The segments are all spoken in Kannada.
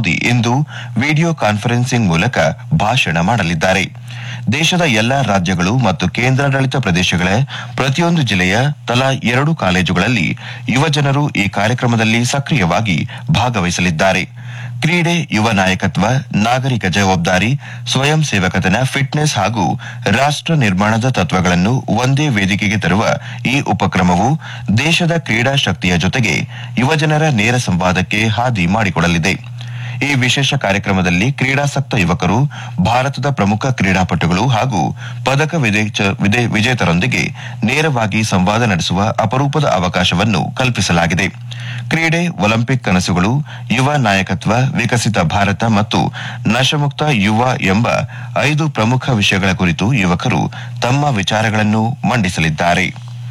ಮೋದಿ ಇಂದು ವಿಡಿಯೋ ಕಾನ್ಫರೆನ್ಸಿಂಗ್ ಮೂಲಕ ಭಾಷಣ ಮಾಡಲಿದ್ದಾರೆ. ದೇಶದ ಎಲ್ಲಾ ರಾಜ್ಯಗಳು ಮತ್ತು ಕೇಂದ್ರಾಡಳಿತ ಪ್ರದೇಶಗಳ ಪ್ರತಿಯೊಂದು ಜಿಲ್ಲೆಯ ತಲಾ 2 ಕಾಲೇಜುಗಳಲ್ಲಿ ಯುವಜನರು ಈ ಕಾರ್ಯಕ್ರಮದಲ್ಲಿ ಸಕ್ರಿಯವಾಗಿ ಭಾಗವಹಿಸಲಿದ್ದಾರೆ. ಕ್ರೀಡೆ, ಯುವ ನಾಯಕತ್ವ, ನಾಗರಿಕ ಜವಾಬ್ದಾರಿ, ಸ್ವಯಂ ಸೇವಕತನ, ಫಿಟ್ನೆಸ್ ಹಾಗೂ ರಾಷ್ಟ್ರ ನಿರ್ಮಾಣದ ತತ್ವಗಳನ್ನು ಒಂದೇ ವೇದಿಕೆಗೆ ತರುವ ಈ ಉಪಕ್ರಮವು ದೇಶದ ಕ್ರೀಡಾ ಶಕ್ತಿಯ ಜೊತೆಗೆ ಯುವಜನರ ನೇರ ಸಂವಾದಕ್ಕೆ ಹಾದಿ ಮಾಡಿಕೊಡಲಿದೆ. ಈ ವಿಶೇಷ ಕಾರ್ಯಕ್ರಮದಲ್ಲಿ ಕ್ರೀಡಾಸಕ್ತ ಯುವಕರು, ಭಾರತದ ಪ್ರಮುಖ ಕ್ರೀಡಾಪಟುಗಳು ಹಾಗೂ ಪದಕ ವಿಜೇತರೊಂದಿಗೆ ನೇರವಾಗಿ ಸಂವಾದ ನಡೆಸುವ ಅಪರೂಪದ ಅವಕಾಶವನ್ನು ಕಲ್ಪಿಸಲಾಗಿದೆ. ಕ್ರೀಡೆ, ಒಲಿಂಪಿಕ್ ಕನಸುಗಳು, ಯುವ ನಾಯಕತ್ವ, ವಿಕಸಿತ ಭಾರತ ಮತ್ತು ನಶಮುಕ್ತ ಯುವ ಎಂಬ 5 ಪ್ರಮುಖ ವಿಷಯಗಳ ಕುರಿತು ಯುವಕರು ತಮ್ಮ ವಿಚಾರಗಳನ್ನು ಮಂಡಿಸಲಿದ್ದಾರೆ.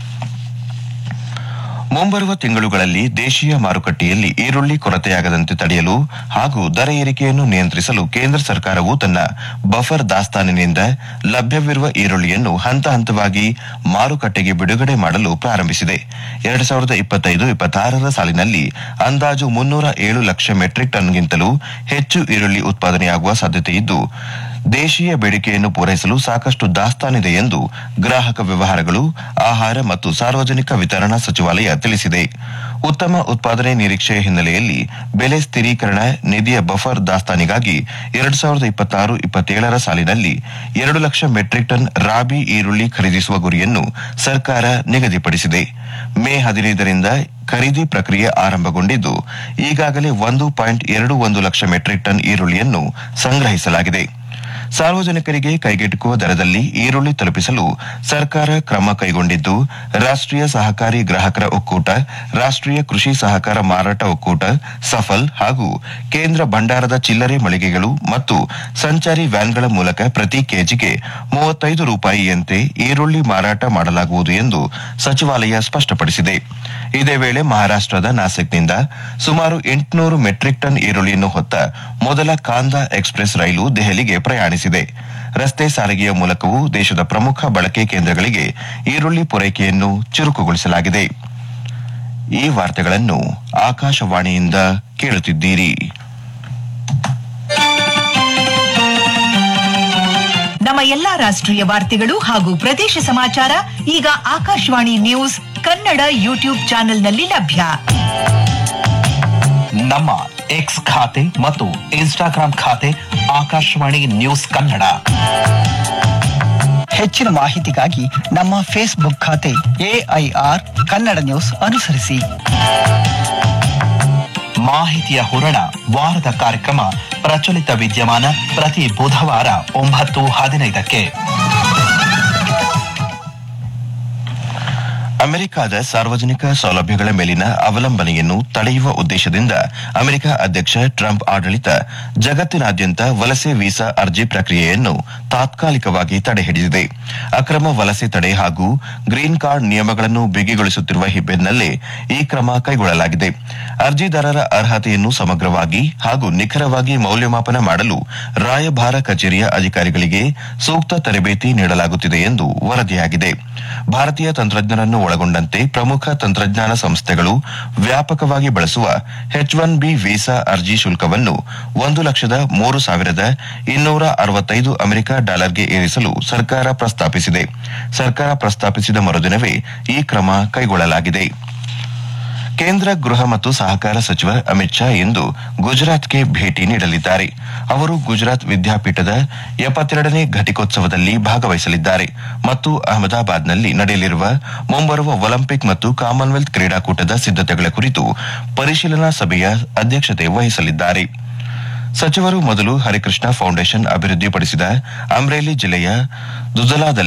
ಮುಂಬರುವ ತಿಂಗಳುಗಳಲ್ಲಿ ದೇಶೀಯ ಮಾರುಕಟ್ಟೆಯಲ್ಲಿ ಈರುಳ್ಳಿ ಕೊರತೆಯಾಗದಂತೆ ತಡೆಯಲು ಹಾಗೂ ದರ ಏರಿಕೆಯನ್ನು ನಿಯಂತ್ರಿಸಲು ಕೇಂದ್ರ ಸರ್ಕಾರವು ತನ್ನ ಬಫರ್ ದಾಸ್ತಾನಿನಿಂದ ಲಭ್ಯವಿರುವ ಈರುಳ್ಳಿಯನ್ನು ಹಂತ ಹಂತವಾಗಿ ಮಾರುಕಟ್ಟೆಗೆ ಬಿಡುಗಡೆ ಮಾಡಲು ಪ್ರಾರಂಭಿಸಿದೆ. 2025-26 ಸಾಲಿನಲ್ಲಿ ಅಂದಾಜು 307 ಲಕ್ಷ ಮೆಟ್ರಿಕ್ ಟನ್ಗಿಂತಲೂ ಹೆಚ್ಚು ಈರುಳ್ಳಿ ಉತ್ಪಾದನೆಯಾಗುವ ಸಾಧ್ಯತೆಯಿದ್ದು, ದೇಶೀಯ ಬೇಡಿಕೆಯನ್ನು ಪೂರೈಸಲು ಸಾಕಷ್ಟು ದಾಸ್ತಾನಿದೆ ಎಂದು ಗ್ರಾಹಕ ವ್ಯವಹಾರಗಳು, ಆಹಾರ ಮತ್ತು ಸಾರ್ವಜನಿಕ ವಿತರಣಾ ಸಚಿವಾಲಯ ತಿಳಿಸಿದೆ. ಉತ್ತಮ ಉತ್ಪಾದನೆ ನಿರೀಕ್ಷೆಯ ಹಿನ್ನೆಲೆಯಲ್ಲಿ ಬೆಲೆ ಸ್ಥಿರೀಕರಣ ನಿಧಿಯ ಬಫರ್ ದಾಸ್ತಾನಿಗಾಗಿ 2026-27 ಸಾಲಿನಲ್ಲಿ 2 ಲಕ್ಷ ಮೆಟ್ರಿಕ್ ಟನ್ ರಾಬಿ ಈರುಳ್ಳಿ ಖರೀದಿಸುವ ಗುರಿಯನ್ನು ಸರ್ಕಾರ ನಿಗದಿಪಡಿಸಿದೆ. ಮೇ 15ರಿಂದ ಖರೀದಿ ಪ್ರಕ್ರಿಯೆ ಆರಂಭಗೊಂಡಿದ್ದು, ಈಗಾಗಲೇ 1.21 ಲಕ್ಷ ಮೆಟ್ರಿಕ್ ಟನ್ ಈರುಳ್ಳಿಯನ್ನು ಸಂಗ್ರಹಿಸಲಾಗಿದೆ. ಸಾರ್ವಜನಿಕರಿಗೆ ಕೈಗೆಟುಕುವ ದರದಲ್ಲಿ ಈರುಳ್ಳಿ ತಲುಪಿಸಲು ಸರ್ಕಾರ ಕ್ರಮ ಕೈಗೊಂಡಿದ್ದು, ರಾಷ್ಟ್ರೀಯ ಸಹಕಾರಿ ಗ್ರಾಹಕರ ಒಕ್ಕೂಟ, ರಾಷ್ಟ್ರೀಯ ಕೃಷಿ ಸಹಕಾರ ಮಾರಾಟ ಒಕ್ಕೂಟ, ಸಫಲ್ ಹಾಗೂ ಕೇಂದ್ರ ಭಂಡಾರದ ಚಿಲ್ಲರೆ ಮಳಿಗೆಗಳು ಮತ್ತು ಸಂಚಾರಿ ವ್ಯಾನ್ಗಳ ಮೂಲಕ ಪ್ರತಿ ಕೆಜಿಗೆ 35 ರೂಪಾಯಿಯಂತೆ ಈರುಳ್ಳಿ ಮಾರಾಟ ಮಾಡಲಾಗುವುದು ಎಂದು ಸಚಿವಾಲಯ ಸ್ಪಷ್ಟಪಡಿಸಿದೆ. ಇದೇ ವೇಳೆ ಮಹಾರಾಷ್ಟದ ನಾಸಿಕ್ನಿಂದ ಸುಮಾರು 800 ಮೆಟ್ರಿಕ್ ಟನ್ ಈರುಳ್ಳಿಯನ್ನು ಹೊತ್ತ ಮೊದಲ ಕಾಂದಾ ಎಕ್ಸ್ಪ್ರೆಸ್ ರೈಲು ದೆಹಲಿಗೆ ಪ್ರಯಾಣಿಸಿದೆ. ರಸ್ತೆ ಸಾರಿಗೆಯ ಮೂಲಕವೂ ದೇಶದ ಪ್ರಮುಖ ಬಳಕೆ ಕೇಂದ್ರಗಳಿಗೆ ಈರುಳ್ಳಿ ಪೂರೈಕೆಯನ್ನು ಚುರುಕುಗೊಳಿಸಲಾಗಿದೆ. ಈ ವಾರ್ತೆಗಳನ್ನು ಆಕಾಶವಾಣಿಯಿಂದ ಕೇಳುತ್ತಿದ್ದೀರಿ. ನಮ್ಮ ಎಲ್ಲಾ ರಾಷ್ಟ್ರೀಯ ವಾರ್ತೆಗಳು ಹಾಗೂ ಪ್ರದೇಶ ಸಮಾಚಾರ ಈಗ ಆಕಾಶವಾಣಿ ನ್ಯೂಸ್ ಕನ್ನಡ ಯೂಟ್ಯೂಬ್ ಚಾನೆಲ್ನಲ್ಲಿ ಲಭ್ಯ. ನಮ್ಮ ಎಕ್ಸ್ ಖಾತೆ ಮತ್ತು ಇನ್ಸ್ಟಾಗ್ರಾಂ ಖಾತೆ ಆಕಾಶವಾಣಿ ನ್ಯೂಸ್ ಕನ್ನಡ. ಹೆಚ್ಚಿನ ಮಾಹಿತಿಗಾಗಿ ನಮ್ಮ ಫೇಸ್ಬುಕ್ ಖಾತೆ AIR ಕನ್ನಡ ನ್ಯೂಸ್ ಅನುಸರಿಸಿ. ಮಾಹಿತಿಯ ಹೂರಣ ವಾರದ ಕಾರ್ಯಕ್ರಮ ಪ್ರಚಲಿತ ವಿದ್ಯಮಾನ ಪ್ರತಿ ಬುಧವಾರ 9:15ಕ್ಕೆ. ಅಮೆರಿಕದ ಸಾರ್ವಜನಿಕ ಸೌಲಭ್ಯಗಳ ಮೇಲಿನ ಅವಲಂಬನೆಯನ್ನು ತಡೆಯುವ ಉದ್ದೇಶದಿಂದ ಅಮೆರಿಕ ಅಧ್ಯಕ್ಷ ಟ್ರಂಪ್ ಆಡಳಿತ ಜಗತ್ತಿನಾದ್ಯಂತ ವಲಸೆ ವೀಸಾ ಅರ್ಜಿ ಪ್ರಕ್ರಿಯೆಯನ್ನು ತಾತ್ಕಾಲಿಕವಾಗಿ ತಡೆಹಿಡಿದಿದೆ. ಅಕ್ರಮ ವಲಸೆ ತಡೆ ಹಾಗೂ ಗ್ರೀನ್ ಕಾರ್ಡ್ ನಿಯಮಗಳನ್ನು ಬಿಗಿಗೊಳಿಸುತ್ತಿರುವ ಬೆನ್ನಲ್ಲೇ ಈ ಕ್ರಮ ಕೈಗೊಳ್ಳಲಾಗಿದೆ. ಅರ್ಜಿದಾರರ ಅರ್ಹತೆಯನ್ನು ಸಮಗ್ರವಾಗಿ ಹಾಗೂ ನಿಖರವಾಗಿ ಮೌಲ್ಯಮಾಪನ ಮಾಡಲು ರಾಯಭಾರ ಕಚೇರಿಯ ಅಧಿಕಾರಿಗಳಿಗೆ ಸೂಕ್ತ ತರಬೇತಿ ನೀಡಲಾಗುತ್ತಿದೆ ಎಂದು ವರದಿಯಾಗಿದೆ. ಭಾರತೀಯ ತಂತ್ರಜ್ಞರನ್ನು ಒಳಗೊಂಡಂತೆ ಪ್ರಮುಖ ತಂತ್ರಜ್ಞಾನ ಸಂಸ್ಥೆಗಳು ವ್ಯಾಪಕವಾಗಿ ಬಳಸುವ H-1B ವೀಸಾ ಅರ್ಜಿ ಶುಲ್ಕವನ್ನು $1,03,265 ಅಮೆರಿಕ ಡಾಲರ್ಗೆ ಏರಿಸಲು ಸರ್ಕಾರ ಪ್ರಸ್ತಾಪಿಸಿದೆ. ಸರ್ಕಾರ ಪ್ರಸ್ತಾಪಿಸಿದ ಮರುದಿನವೇ ಈ ಕ್ರಮ ಕೈಗೊಳ್ಳಲಾಗಿದೆ. ಕೇಂದ್ರ ಗೃಹ ಮತ್ತು ಸಹಕಾರ ಸಚಿವ ಅಮಿತ್ ಶಾ ಇಂದು ಗುಜರಾತ್ಗೆ ಭೇಟಿ ನೀಡಲಿದ್ದಾರೆ. ಅವರು ಗುಜರಾತ್ ವಿದ್ಯಾಪೀಠದ 72ನೇ ಘಟಿಕೋತ್ಸವದಲ್ಲಿ ಭಾಗವಹಿಸಲಿದ್ದಾರೆ ಮತ್ತು ಅಹಮದಾಬಾದ್ನಲ್ಲಿ ನಡೆಯಲಿರುವ ಮುಂಬರುವ ಒಲಿಂಪಿಕ್ ಮತ್ತು ಕಾಮನ್ವೆಲ್ತ್ ಕ್ರೀಡಾಕೂಟದ ಸಿದ್ದತೆಗಳ ಕುರಿತು ಪರಿಶೀಲನಾ ಸಭೆಯ ಅಧ್ಯಕ್ಷತೆ ವಹಿಸಲಿದ್ದಾರೆ. ಸಚಿವರು ಮೊದಲು ಹರಿಕೃಷ್ಣ ಫೌಂಡೇಶನ್ ಅಭಿವೃದ್ಧಿಪಡಿಸಿದ ಅಮ್ರೇಲಿ ಜಿಲ್ಲೆಯ ದುಜಲಾದಲ್ಲಿ